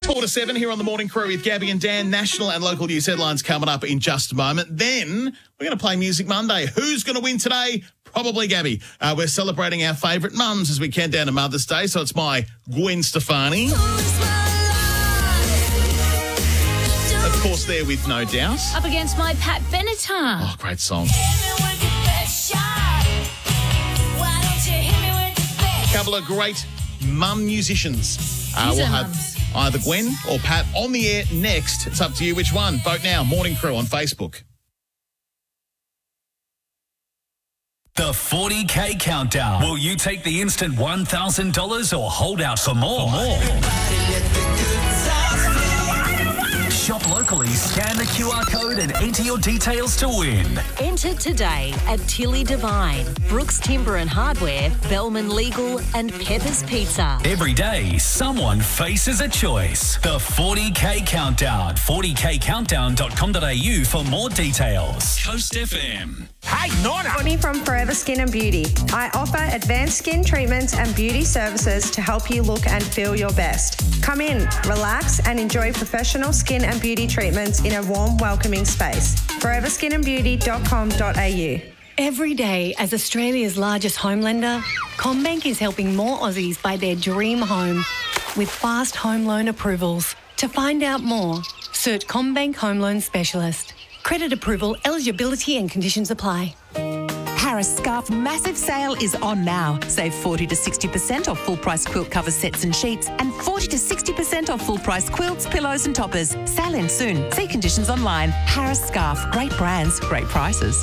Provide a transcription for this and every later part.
4-7 here on the Morning Crew with Gabby and Dan. National and local news headlines coming up in just a moment. Then we're going to play Music Monday. Who's going to win today? Probably Gabby. We're celebrating our favourite mums as we count down to Mother's Day. So it's my Gwen Stefani. Of course, there with No Doubt. Up against my Pat Benatar. Oh, great song. A couple of great mum musicians. We'll have either Gwen or Pat on the air next. It's up to you which one. Vote now. Morning Crew on Facebook. The 40K Countdown. Will you take the instant $1,000 or hold out for more? Shop locally, scan the QR code and enter your details to win. Enter today at Tilly Devine, Brooks Timber and Hardware, Bellman Legal and Pepper's Pizza. Every day, someone faces a choice. The 40K Countdown. 40kcountdown.com.au for more details. Coast FM. Hey, Nonna! Connie from Forever Skin and Beauty. I offer advanced skin treatments and beauty services to help you look and feel your best. Come in, relax and enjoy professional skin and beauty treatments in a warm, welcoming space. foreverskinandbeauty.com.au. Every day, as Australia's largest home lender, CommBank is helping more Aussies buy their dream home with fast home loan approvals. To find out more, search CommBank Home Loan Specialist. Credit approval, eligibility and conditions apply. Harris Scarf massive sale is on now. Save 40 to 60% off full price quilt cover sets and sheets and 40 to 60% off full price quilts, pillows and toppers. Sale ends soon. See conditions online. Harris Scarf. Great brands, great prices.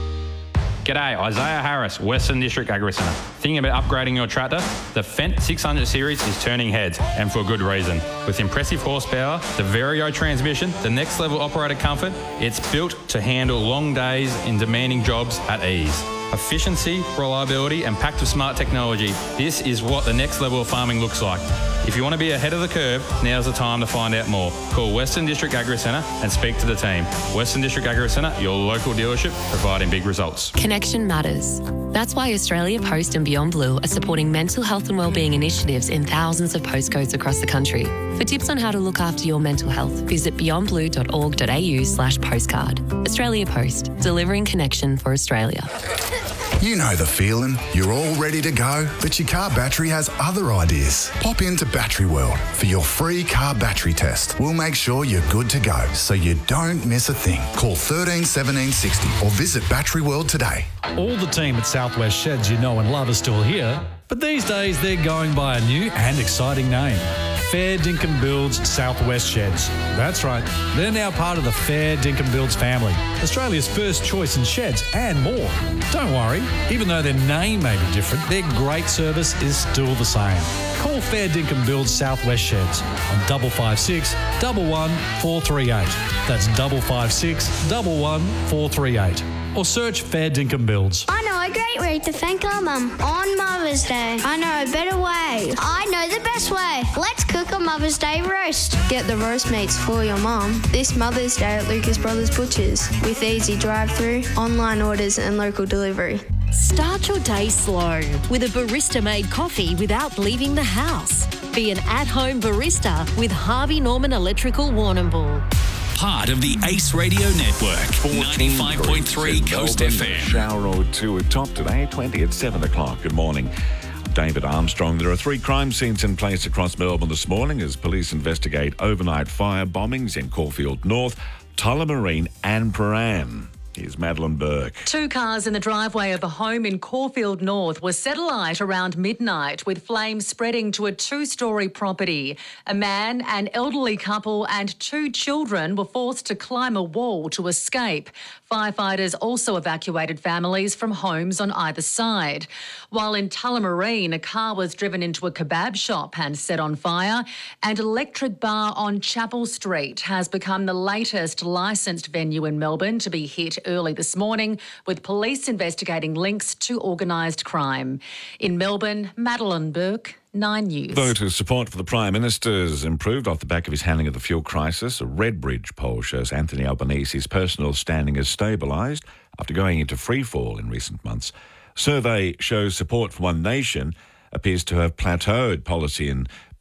G'day, Isaiah Harris, Western District Agri Centre. Thinking about upgrading your tractor? The Fendt 600 series is turning heads, and for good reason. With impressive horsepower, the Vario transmission, the next level operator comfort, it's built to handle long days in demanding jobs at ease. Efficiency, reliability and packed with smart technology. This is what the next level of farming looks like. If you want to be ahead of the curve, now's the time to find out more. Call Western District Agri Centre and speak to the team. Western District Agri Centre, your local dealership, providing big results. Connection matters. That's why Australia Post and Beyond Blue are supporting mental health and wellbeing initiatives in thousands of postcodes across the country. For tips on how to look after your mental health, visit beyondblue.org.au/postcard. Australia Post, delivering connection for Australia. You know the feeling. You're all ready to go, but your car battery has other ideas. Pop into Battery World for your free car battery test. We'll make sure you're good to go so you don't miss a thing. Call 13 17 60 or visit Battery World today. All the team at Southwest Sheds you know and love are still here, but these days they're going by a new and exciting name. Fair Dinkum Builds Southwest Sheds. That's right, they're now part of the Fair Dinkum Builds family, Australia's first choice in sheds and more. Don't worry, even though their name may be different, their great service is still the same. Call Fair Dinkum Builds Southwest Sheds on 556 11 438. That's 556 11 438. Or search Fair Dinkum Builds. I know a great way to thank our mum on Mother's Day. I know a better way. I know the best way. Let's cook a Mother's Day roast. Get the roast meats for your mum this Mother's Day at Lucas Brothers Butchers with easy drive-through, online orders and local delivery. Start your day slow with a barista-made coffee without leaving the house. Be an at-home barista with Harvey Norman Electrical Warrnambool. Part of the Ace Radio Network. 95.3 Coast FM. Shower or two at top today, 20 at 7 o'clock. Good morning. David Armstrong. There are 3 crime scenes in place across Melbourne this morning as police investigate overnight fire bombings in Caulfield North, Tullamarine and Prahran. Here's Madeline Burke. 2 cars in the driveway of a home in Caulfield North were set alight around midnight with flames spreading to a 2-storey property. A man, an elderly couple and 2 children were forced to climb a wall to escape. Firefighters also evacuated families from homes on either side. While in Tullamarine, a car was driven into a kebab shop and set on fire, and Electric Bar on Chapel Street has become the latest licensed venue in Melbourne to be hit early this morning, with police investigating links to organised crime. In Melbourne, Madeline Burke, 9 News. Voters' support for the Prime Minister's improved off the back of his handling of the fuel crisis. A Redbridge poll shows Anthony Albanese's personal standing has stabilised after going into freefall in recent months. Survey shows support for One Nation appears to have plateaued. Policy and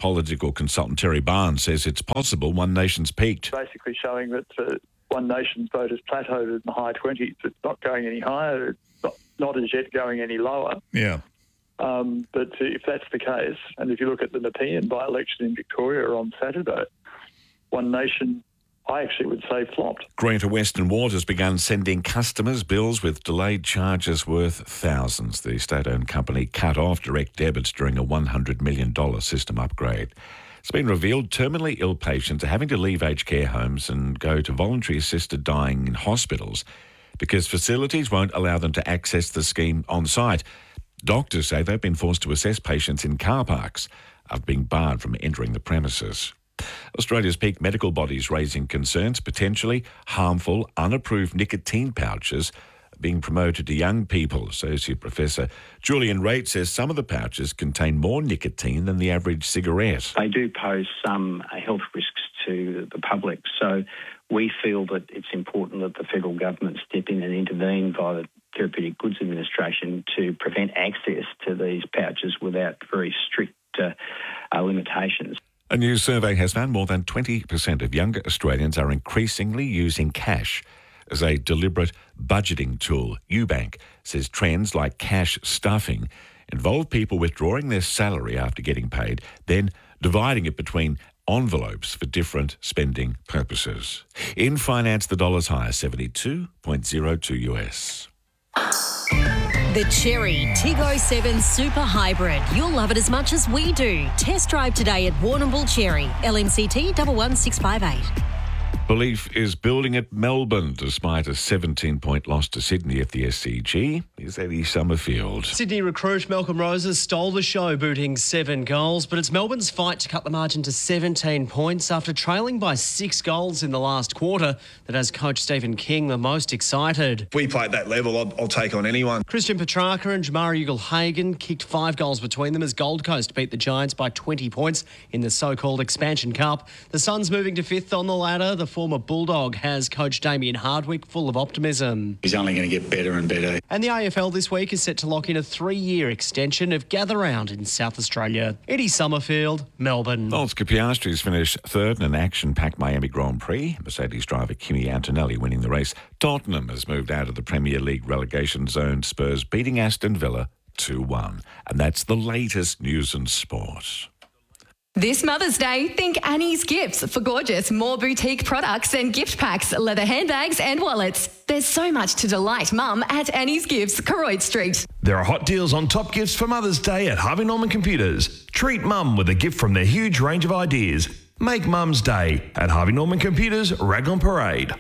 Political consultant Terry Barnes says it's possible One Nation's peaked. Basically showing that One Nation's vote has plateaued in the high 20s. It's not going any higher. It's not as yet going any lower. Yeah. But if that's the case, and if you look at the Nepean by-election in Victoria on Saturday, One Nation, I actually would say, flopped. Greater Western Waters began sending customers bills with delayed charges worth thousands. The state-owned company cut off direct debits during a $100 million system upgrade. It's been revealed terminally ill patients are having to leave aged care homes and go to voluntary assisted dying in hospitals because facilities won't allow them to access the scheme on site. Doctors say they've been forced to assess patients in car parks after being barred from entering the premises. Australia's peak medical bodies raising concerns potentially harmful, unapproved nicotine pouches being promoted to young people. Associate Professor Julian Raitt says some of the pouches contain more nicotine than the average cigarette. They do pose some health risks to the public, so we feel that it's important that the federal government step in and intervene via the Therapeutic Goods Administration to prevent access to these pouches without very strict limitations. A new survey has found more than 20% of younger Australians are increasingly using cash as a deliberate budgeting tool. Ubank says trends like cash stuffing involve people withdrawing their salary after getting paid, then dividing it between envelopes for different spending purposes. In finance, the dollar's higher, 72.02 US. The Cherry Tiggo 7 Super Hybrid. You'll love it as much as we do. Test drive today at Warrnambool Cherry. LMCT 11658. Belief is building at Melbourne despite a 17-point loss to Sydney at the SCG. Here's Eddie Summerfield. Sydney recruit Malcolm Roses stole the show, booting 7 goals, but it's Melbourne's fight to cut the margin to 17 points after trailing by 6 goals in the last quarter that has coach Stephen King the most excited. If we play at that level, I'll take on anyone. Christian Petrarca and Jamari Ugle-Hagan kicked 5 goals between them as Gold Coast beat the Giants by 20 points in the so-called Expansion Cup. The Suns moving to 5th on the ladder. The former Bulldog has coach Damien Hardwick full of optimism. He's only going to get better and better. And the AFL this week is set to lock in a 3-year extension of Gather Round in South Australia. Eddie Summerfield, Melbourne. Oscar Piastri's finished third in an action-packed Miami Grand Prix. Mercedes driver Kimi Antonelli winning the race. Tottenham has moved out of the Premier League relegation zone. Spurs beating Aston Villa 2-1. And that's the latest news and sport. This Mother's Day, think Annie's Gifts for gorgeous, more boutique products and gift packs, leather handbags and wallets. There's so much to delight Mum at Annie's Gifts, Koroyd Street. There are hot deals on top gifts for Mother's Day at Harvey Norman Computers. Treat Mum with a gift from their huge range of ideas. Make Mum's Day at Harvey Norman Computers, Raglan Parade.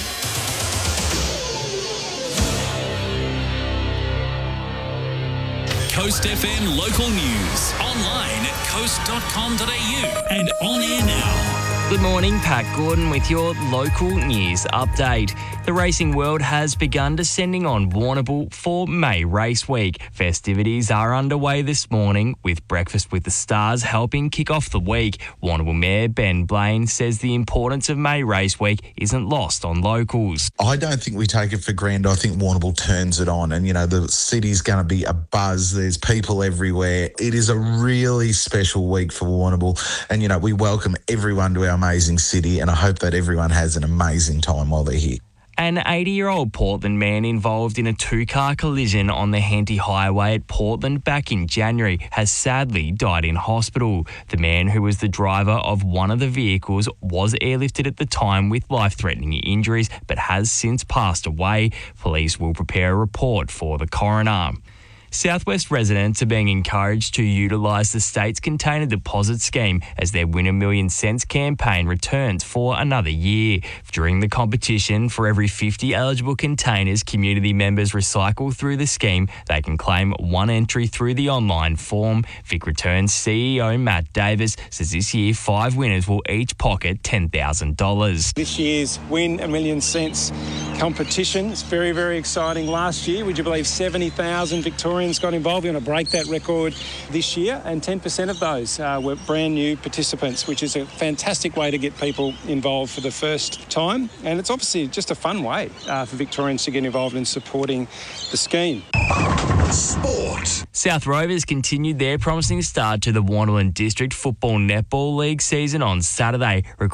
Coast FM local news. Online at coast.com.au and on air now. Good morning, Pat Gordon with your local news update. The racing world has begun descending on Warrnambool for May Race Week. Festivities are underway this morning with Breakfast with the Stars helping kick off the week. Warrnambool Mayor Ben Blaine says the importance of May Race Week isn't lost on locals. I don't think we take it for granted. I think Warrnambool turns it on and, the city's going to be a buzz. There's people everywhere. It is a really special week for Warrnambool and, we welcome everyone to our amazing city and I hope that everyone has an amazing time while they're here. An 80-year-old Portland man involved in a 2-car collision on the Henty Highway at Portland back in January has sadly died in hospital. The man, who was the driver of one of the vehicles, was airlifted at the time with life-threatening injuries but has since passed away. Police will prepare a report for the coroner. Southwest residents are being encouraged to utilise the state's container deposit scheme as their Win a Million Cents campaign returns for another year. During the competition, for every 50 eligible containers community members recycle through the scheme, they can claim one entry through the online form. Vic Returns CEO Matt Davis says this year 5 winners will each pocket $10,000. This year's Win a Million Cents competition is very, very exciting. Last year, would you believe 70,000 Victorians Victorians got involved. We're going to break that record this year, and 10% of those were brand new participants, which is a fantastic way to get people involved for the first time. And it's obviously just a fun way for Victorians to get involved in supporting the scheme. Sport. South Rovers continued their promising start to the Warnerland District Football Netball League season on Saturday.